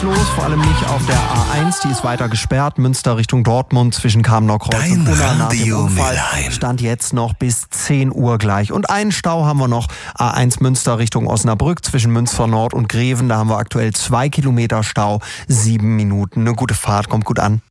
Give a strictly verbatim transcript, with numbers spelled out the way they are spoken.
Los, vor allem nicht auf der A eins, die ist weiter gesperrt. Münster Richtung Dortmund zwischen Kamener Kreuz Dein und Unna nach dem Radio Unfall. Mülheim. Stand jetzt noch bis zehn Uhr gleich. Und einen Stau haben wir noch, A eins Münster Richtung Osnabrück zwischen Münster Nord und Greven. Da haben wir aktuell zwei Kilometer Stau, sieben Minuten. Eine gute Fahrt, kommt gut an.